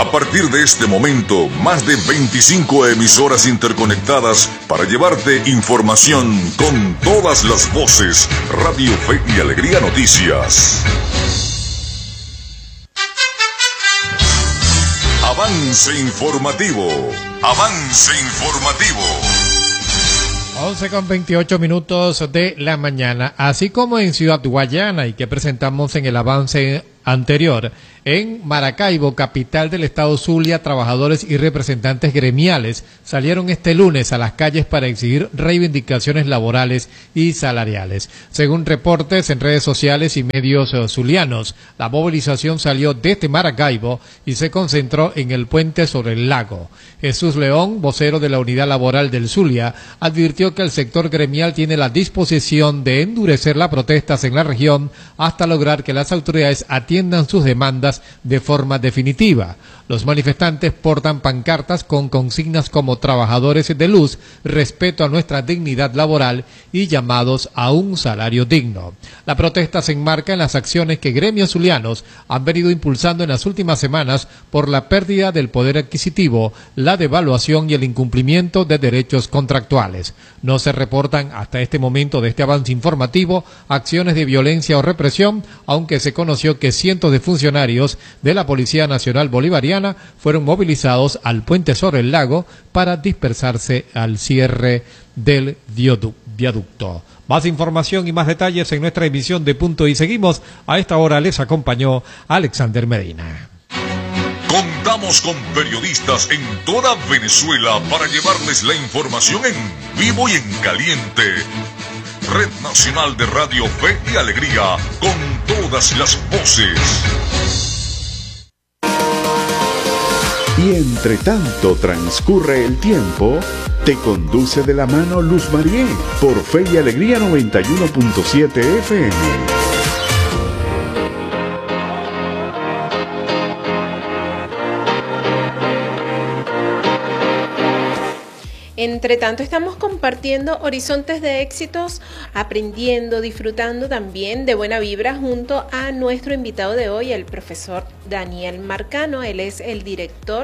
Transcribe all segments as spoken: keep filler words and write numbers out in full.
A partir de este momento, más de veinticinco emisoras interconectadas para llevarte información con todas las voces. Radio Fe y Alegría Noticias. Avance informativo. Avance informativo. once con veintiocho minutos de la mañana, así como en Ciudad Guayana y que presentamos en el avance anterior, en Maracaibo, capital del estado Zulia, trabajadores y representantes gremiales salieron este lunes a las calles para exigir reivindicaciones laborales y salariales. Según reportes en redes sociales y medios zulianos, la movilización salió desde Maracaibo y se concentró en el puente sobre el lago. Jesús León, vocero de la Unidad Laboral del Zulia, advirtió que el sector gremial tiene la disposición de endurecer las protestas en la región hasta lograr que las autoridades atiendan sus demandas de forma definitiva. Los manifestantes portan pancartas con consignas como trabajadores de luz, respeto a nuestra dignidad laboral y llamados a un salario digno. La protesta se enmarca en las acciones que gremios zulianos han venido impulsando en las últimas semanas por la pérdida del poder adquisitivo, la devaluación y el incumplimiento de derechos contractuales. No se reportan hasta este momento de este avance informativo acciones de violencia o represión, aunque se conoció que cientos de funcionarios de la Policía Nacional Bolivariana fueron movilizados al puente sobre el lago para dispersarse al cierre del viaducto. Más información y más detalles en nuestra emisión de Punto y Seguimos. A esta hora les acompañó Alexander Medina. Contamos con periodistas en toda Venezuela para llevarles la información en vivo y en caliente. Red Nacional de Radio Fe y Alegría, con todas las voces. Y entre tanto transcurre el tiempo, te conduce de la mano Luz Marié por Fe y Alegría noventa y uno punto siete F M. Entre tanto, estamos compartiendo horizontes de éxitos, aprendiendo, disfrutando también de buena vibra junto a nuestro invitado de hoy, el profesor Daniel Marcano. Él es el director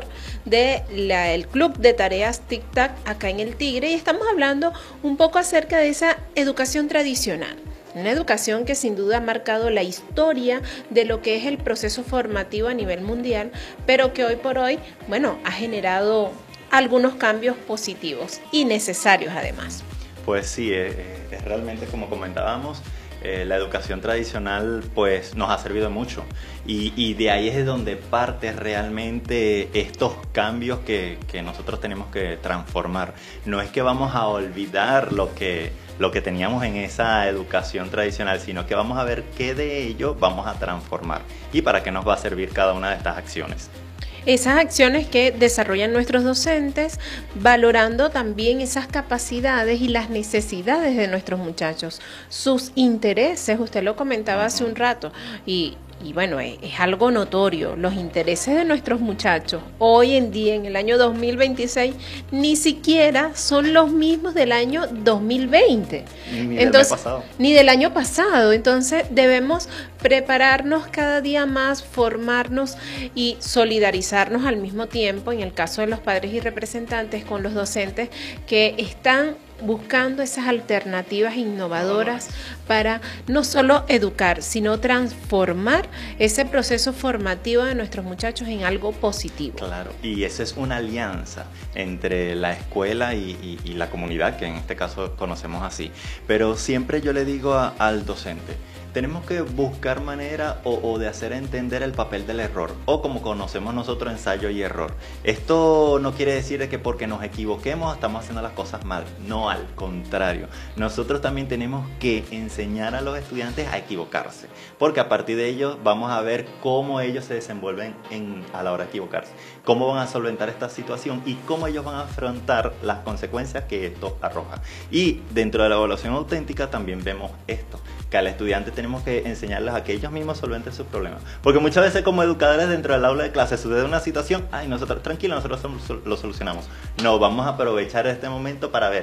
del Club de Tareas Tic-Tac acá en El Tigre y estamos hablando un poco acerca de esa educación tradicional. Una educación que sin duda ha marcado la historia de lo que es el proceso formativo a nivel mundial, pero que hoy por hoy, bueno, ha generado algunos cambios positivos y necesarios además. Pues sí, es, es realmente como comentábamos, eh, la educación tradicional pues nos ha servido mucho y, y de ahí es de donde parte realmente estos cambios que, que nosotros tenemos que transformar. No es que vamos a olvidar lo que, lo que teníamos en esa educación tradicional, sino que vamos a ver qué de ello vamos a transformar y para qué nos va a servir cada una de estas acciones. Esas acciones que desarrollan nuestros docentes, valorando también esas capacidades y las necesidades de nuestros muchachos, sus intereses, usted lo comentaba hace un rato, y, y bueno, es, es algo notorio, los intereses de nuestros muchachos hoy en día, en el año dos mil veintiséis, ni siquiera son los mismos del año dos mil veinte. Ni Entonces, del año pasado. Ni del año pasado. Entonces debemos prepararnos cada día más, formarnos y solidarizarnos al mismo tiempo, en el caso de los padres y representantes, con los docentes que están buscando esas alternativas innovadoras para no solo educar, sino transformar ese proceso formativo de nuestros muchachos en algo positivo. Claro, y esa es una alianza entre la escuela y, y, y la comunidad, que en este caso conocemos así. Pero siempre yo le digo a, al docente, tenemos que buscar manera o, o de hacer entender el papel del error, o como conocemos nosotros, ensayo y error. Esto no quiere decir que porque nos equivoquemos estamos haciendo las cosas mal, no, al contrario. Nosotros también tenemos que enseñar a los estudiantes a equivocarse, porque a partir de ello vamos a ver cómo ellos se desenvuelven en, a la hora de equivocarse, cómo van a solventar esta situación y cómo ellos van a afrontar las consecuencias que esto arroja. Y dentro de la evaluación auténtica también vemos esto, que al estudiante tenemos que enseñarles a que ellos mismos solventen sus problemas. Porque muchas veces como educadores dentro del aula de clase sucede una situación, ay, nosotros, tranquilo, nosotros lo solucionamos. No, vamos a aprovechar este momento para ver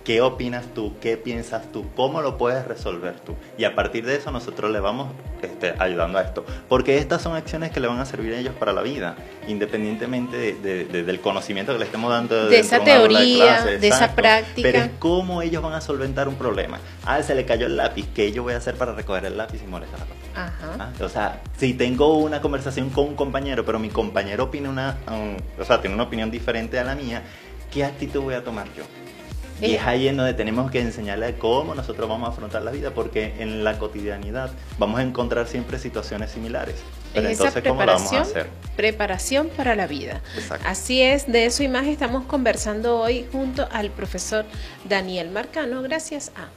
¿Qué opinas tú? ¿Qué piensas tú? ¿Cómo lo puedes resolver tú? Y a partir de eso nosotros le vamos este, ayudando a esto. Porque estas son acciones que le van a servir a ellos para la vida, independientemente de, de, de, del conocimiento que le estemos dando. De esa teoría, de, clase, de exacto. esa práctica. Pero es cómo ellos van a solventar un problema. Ah, se le cayó el lápiz. ¿Qué yo voy a hacer para recoger el lápiz y molestar a la persona? Ajá. Ah, o sea, si tengo una conversación con un compañero, pero mi compañero opina una, um, o sea, tiene una opinión diferente a la mía, ¿qué actitud voy a tomar yo? Y es ahí en donde tenemos que enseñarle cómo nosotros vamos a afrontar la vida, porque en la cotidianidad vamos a encontrar siempre situaciones similares. Pero Es entonces, esa ¿cómo lo vamos a preparación, hacer? preparación para la vida. Exacto. Así es, de eso y más estamos conversando hoy junto al profesor Daniel Marcano, gracias a...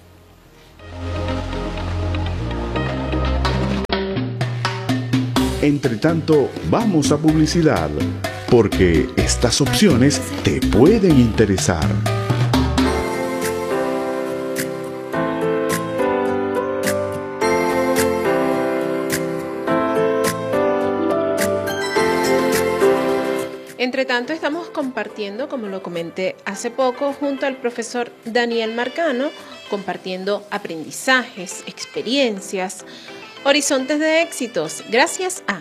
Entre tanto, vamos a publicidad, porque estas opciones te pueden interesar. Entre tanto, estamos compartiendo, como lo comenté hace poco, junto al profesor Daniel Marcano, compartiendo aprendizajes, experiencias, horizontes de éxitos, gracias a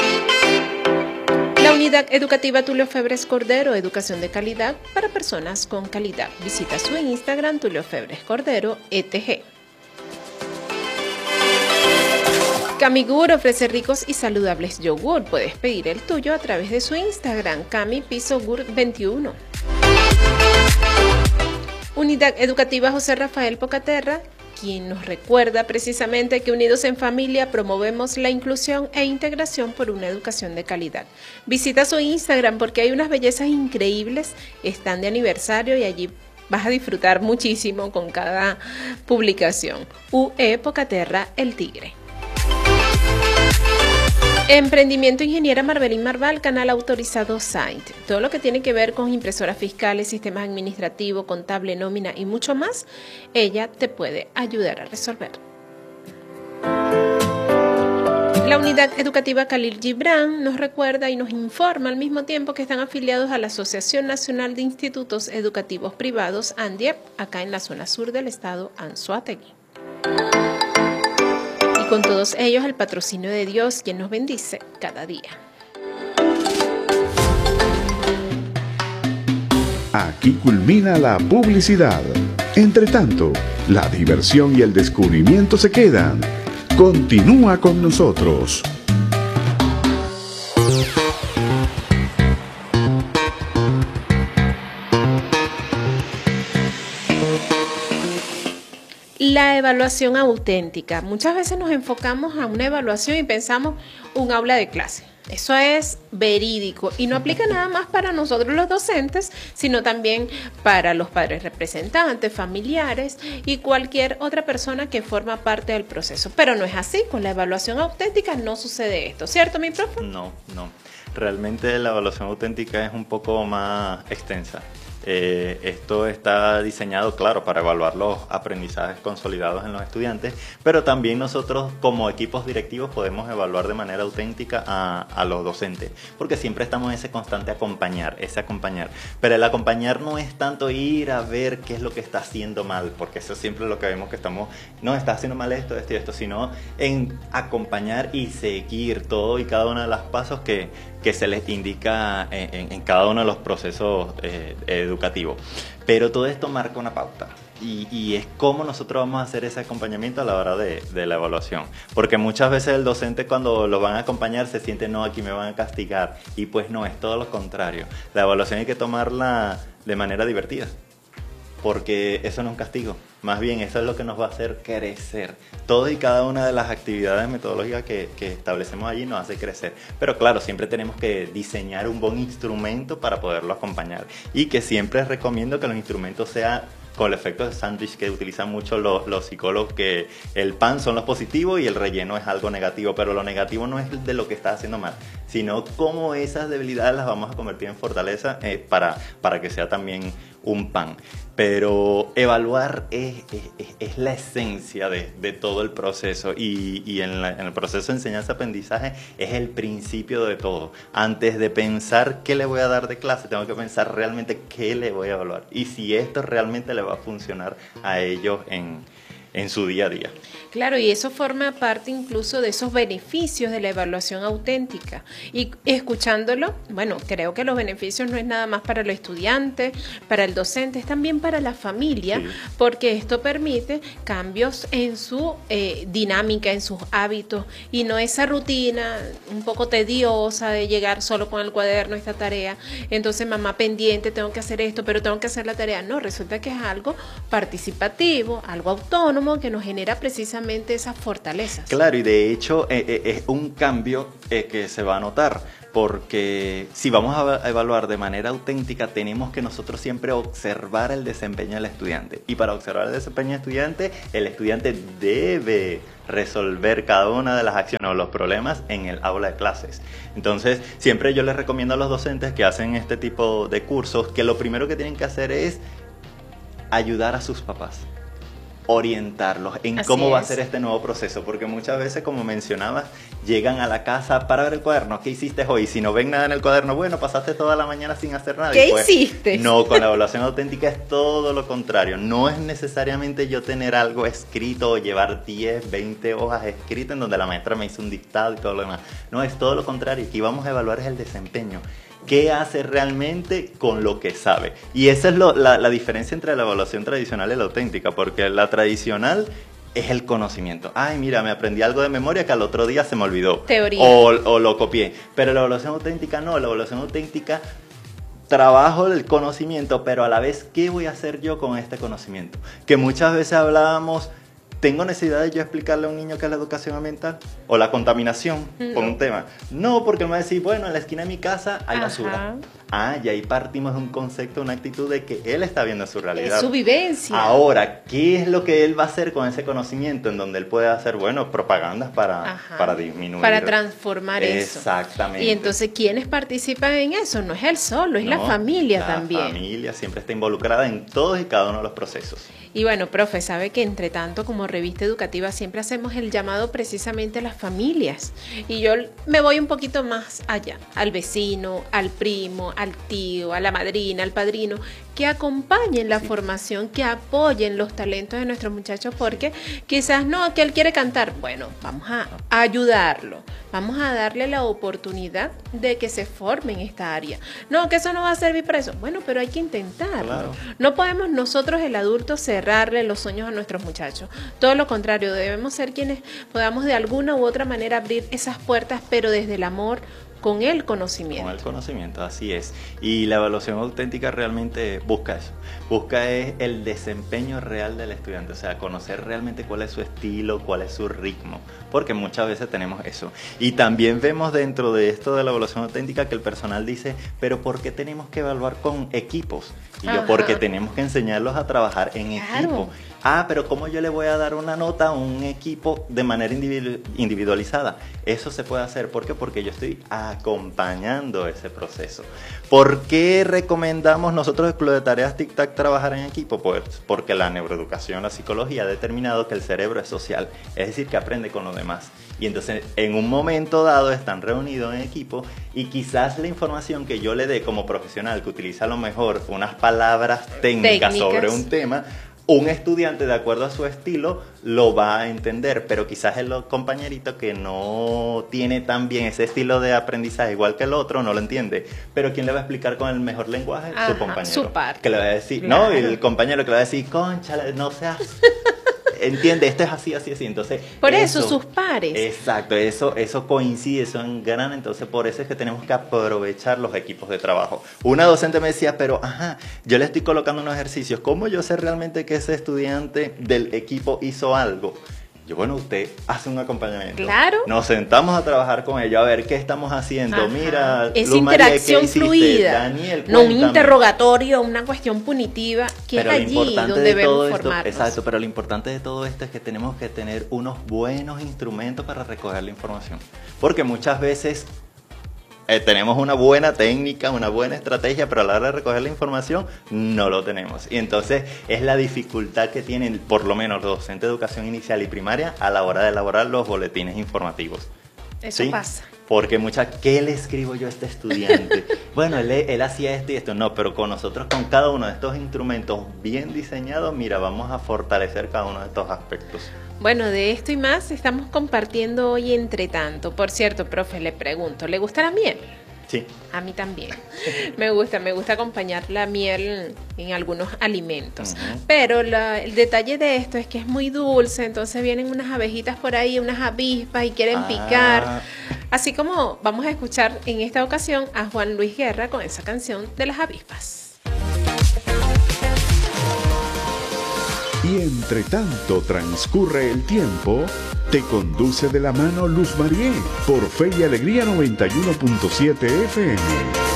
la Unidad Educativa Tulio Febres Cordero, educación de calidad para personas con calidad. Visita su Instagram, Tulio Febres Cordero, E T G. Camigur ofrece ricos y saludables yogur. Puedes pedir el tuyo a través de su Instagram, Cami Piso Gur veintiuno. Unidad Educativa José Rafael Pocaterra, quien nos recuerda precisamente que unidos en familia promovemos la inclusión e integración por una educación de calidad. Visita su Instagram porque hay unas bellezas increíbles, están de aniversario y allí vas a disfrutar muchísimo con cada publicación. U E Pocaterra, el tigre. Emprendimiento Ingeniera Marbelín Marval, canal autorizado Site. Todo lo que tiene que ver con impresoras fiscales, sistemas administrativos, contable, nómina y mucho más, ella te puede ayudar a resolver. La Unidad Educativa Khalil Gibran nos recuerda y nos informa al mismo tiempo que están afiliados a la Asociación Nacional de Institutos Educativos Privados, ANDIEP, acá en la zona sur del estado Anzoátegui. Con todos ellos el patrocinio de Dios, quien nos bendice cada día. Aquí culmina la publicidad. Entre tanto, la diversión y el descubrimiento se quedan. Continúa con nosotros. La evaluación auténtica. Muchas veces nos enfocamos a una evaluación y pensamos un aula de clase. Eso es verídico y no aplica nada más para nosotros los docentes, sino también para los padres representantes, familiares y cualquier otra persona que forma parte del proceso. Pero no es así, con la evaluación auténtica no sucede esto, ¿cierto, mi profe? No, no. Realmente la evaluación auténtica es un poco más extensa. Eh, esto está diseñado, claro, para evaluar los aprendizajes consolidados en los estudiantes, pero también nosotros como equipos directivos podemos evaluar de manera auténtica a, a los docentes, porque siempre estamos en ese constante acompañar, ese acompañar. Pero el acompañar no es tanto ir a ver qué es lo que está haciendo mal, porque eso siempre es lo que vemos que estamos, no, está haciendo mal esto, esto y esto, sino en acompañar y seguir todo y cada uno de los pasos que, que se les indica en, en, en cada uno de los procesos eh, educativos. Pero todo esto marca una pauta y, y es cómo nosotros vamos a hacer ese acompañamiento a la hora de, de la evaluación. Porque muchas veces el docente cuando lo van a acompañar se siente, no, aquí me van a castigar. Y pues no, es todo lo contrario. La evaluación hay que tomarla de manera divertida, porque eso no es un castigo. Más bien, eso es lo que nos va a hacer crecer. Todo y cada una de las actividades metodológicas que, que establecemos allí nos hace crecer. Pero claro, siempre tenemos que diseñar un buen instrumento para poderlo acompañar. Y que siempre recomiendo que los instrumentos sean con el efecto de sándwich que utilizan mucho los, los psicólogos, que el pan son los positivos y el relleno es algo negativo. Pero lo negativo no es de lo que estás haciendo mal, sino cómo esas debilidades las vamos a convertir en fortaleza eh, para, para que sea también un pan. Pero evaluar es, es, es la esencia de, de todo el proceso y, y en, la, en el proceso de enseñanza-aprendizaje es el principio de todo. Antes de pensar qué le voy a dar de clase, tengo que pensar realmente qué le voy a evaluar y si esto realmente le va a funcionar a ellos en, en su día a día. Claro, y eso forma parte incluso de esos beneficios de la evaluación auténtica. Y escuchándolo, bueno, creo que los beneficios no es nada más para el estudiante, para el docente, es también para la familia, sí. Porque esto permite cambios en su eh, dinámica, en sus hábitos, y no esa rutina un poco tediosa de llegar solo con el cuaderno, esta tarea, entonces mamá pendiente, tengo que hacer esto, pero tengo que hacer la tarea. No, resulta que es algo participativo, algo autónomo que nos genera precisamente esas fortalezas. Claro, y de hecho eh, eh, es un cambio eh, que se va a notar, porque si vamos a evaluar de manera auténtica, tenemos que nosotros siempre observar el desempeño del estudiante. Y para observar el desempeño del estudiante, el estudiante debe resolver cada una de las acciones o los problemas en el aula de clases. Entonces, siempre yo les recomiendo a los docentes que hacen este tipo de cursos que lo primero que tienen que hacer es ayudar a sus papás, orientarlos en Así cómo va a es. ser este nuevo proceso, porque muchas veces, como mencionabas, llegan a la casa para ver el cuaderno. ¿Qué hiciste hoy? Si no ven nada en el cuaderno, bueno, pasaste toda la mañana sin hacer nada. ¿Qué pues, hiciste? No, con la evaluación auténtica es todo lo contrario. No es necesariamente yo tener algo escrito o llevar diez, veinte hojas escritas en donde la maestra me hizo un dictado y todo lo demás. No, es todo lo contrario. Aquí vamos a evaluar es el desempeño. ¿Qué hace realmente con lo que sabe? Y esa es lo, la, la diferencia entre la evaluación tradicional y la auténtica, porque la tradicional es el conocimiento. Ay, mira, me aprendí algo de memoria que al otro día se me olvidó. Teoría. O, o lo copié. Pero la evaluación auténtica no, la evaluación auténtica trabajo el conocimiento, pero a la vez, ¿qué voy a hacer yo con este conocimiento? Que muchas veces hablábamos, ¿tengo necesidad de yo explicarle a un niño qué es la educación ambiental? ¿O la contaminación? No. Por un tema. No, porque me va a decir, bueno, en la esquina de mi casa hay basura. Ajá. Ah, y ahí partimos de un concepto, una actitud de que él está viendo su realidad. Es su vivencia. Ahora, ¿qué es lo que él va a hacer con ese conocimiento en donde él puede hacer, bueno, propagandas para, para disminuir? Para transformar eso. Exactamente. Y entonces, ¿quiénes participan en eso? No es él solo, es no, la familia la también. La familia siempre está involucrada en todos y cada uno de los procesos. Y bueno, profe, sabe que entre tanto como revista educativa siempre hacemos el llamado precisamente a las familias. Y yo me voy un poquito más allá, al vecino, al primo, al tío, a la madrina, al padrino, que acompañen la sí. formación, que apoyen los talentos de nuestros muchachos, porque quizás no, que él quiere cantar. Bueno, vamos a ayudarlo, vamos a darle la oportunidad de que se forme en esta área. No, que eso no va a servir para eso. Bueno, pero hay que intentarlo. Claro. No podemos nosotros, el adulto, cerrarle los sueños a nuestros muchachos. Todo lo contrario, debemos ser quienes podamos de alguna u otra manera abrir esas puertas, pero desde el amor, con el conocimiento. Con el conocimiento, así es. Y la evaluación auténtica realmente busca eso. Busca es el desempeño real del estudiante, o sea, conocer realmente cuál es su estilo, cuál es su ritmo, porque muchas veces tenemos eso. Y también vemos dentro de esto de la evaluación auténtica que el personal dice, pero ¿por qué tenemos que evaluar con equipos? Y yo, porque tenemos que enseñarlos a trabajar en claro. equipo. Ah, pero ¿cómo yo le voy a dar una nota a un equipo de manera individu- individualizada? Eso se puede hacer. ¿Por qué? Porque yo estoy acompañando ese proceso. ¿Por qué recomendamos nosotros el Club de Tareas Tic Tac trabajar en equipo? Pues porque la neuroeducación, la psicología ha determinado que el cerebro es social, es decir, que aprende con los demás. Y entonces en un momento dado están reunidos en equipo y quizás la información que yo le dé como profesional, que utiliza a lo mejor unas palabras técnicas, técnicas. sobre un tema, un estudiante, de acuerdo a su estilo, lo va a entender, pero quizás el compañerito que no tiene tan bien ese estilo de aprendizaje igual que el otro, no lo entiende. Pero ¿quién le va a explicar con el mejor lenguaje? Ajá, su compañero. Su par. Que le va a decir, claro. no, y el compañero que le va a decir, concha, no seas... Entiende, esto es así, así, así. Entonces, por eso, eso sus pares. Exacto, eso, eso coincide, eso engrana. Entonces, por eso es que tenemos que aprovechar los equipos de trabajo. Una docente me decía, pero ajá, yo le estoy colocando unos ejercicios. ¿Cómo yo sé realmente que ese estudiante del equipo hizo algo? Yo, bueno, usted hace un acompañamiento. Claro. Nos sentamos a trabajar con ellos, a ver qué estamos haciendo. Ajá. Mira, es Luz interacción María, ¿qué fluida. Daniel, no un interrogatorio, una cuestión punitiva, que pero es allí donde debemos formarnos. Exacto, pero lo importante de todo esto es que tenemos que tener unos buenos instrumentos para recoger la información. Porque muchas veces eh, tenemos una buena técnica, una buena estrategia, pero a la hora de recoger la información no lo tenemos. Y entonces es la dificultad que tienen por lo menos los docentes de educación inicial y primaria a la hora de elaborar los boletines informativos. Eso ¿Sí? pasa. Porque muchas, ¿qué le escribo yo a este estudiante? Bueno, él, él hacía esto y esto. No, pero con nosotros, con cada uno de estos instrumentos bien diseñados, mira, vamos a fortalecer cada uno de estos aspectos. Bueno, de esto y más estamos compartiendo hoy entre tanto. Por cierto, profe, le pregunto, ¿le gusta la miel? Sí. A mí también. Me gusta, me gusta acompañar la miel en algunos alimentos. Uh-huh. Pero la, el detalle de esto es que es muy dulce, entonces vienen unas abejitas por ahí, unas avispas y quieren ah. picar. Así como vamos a escuchar en esta ocasión a Juan Luis Guerra con esa canción de las avispas. Y entre tanto transcurre el tiempo, te conduce de la mano Luz Marié por Fe y Alegría noventa y uno punto siete F M.